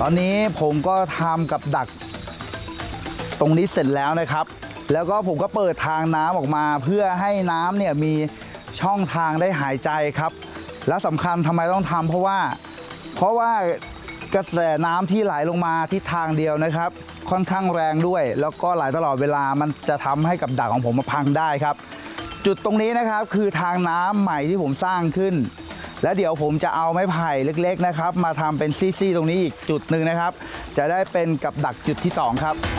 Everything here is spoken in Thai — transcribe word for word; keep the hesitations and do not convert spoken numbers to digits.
อนนี้ผมก็ทำกับดักตรงนี้เสร็จแล้วนะครับแล้วก็ผมก็เปิดทางน้ำออกมาเพื่อให้น้ำเนี่ยมีช่องทางได้หายใจครับและสำคัญทำไมต้องทำเพราะว่าเพราะว่ากระแสน้ำที่ไหลลงมาทิศทางเดียวนะครับค่อนข้างแรงด้วยแล้วก็ไหลตลอดเวลามันจะทำให้กับดักของผมมาพังได้ครับจุดตรงนี้นะครับคือทางน้ำใหม่ที่ผมสร้างขึ้นและเดี๋ยวผมจะเอาไม้ไผ่เล็กๆนะครับมาทำเป็นซี่ๆตรงนี้อีกจุดหนึ่งนะครับจะได้เป็นกับดักจุดที่สองครับ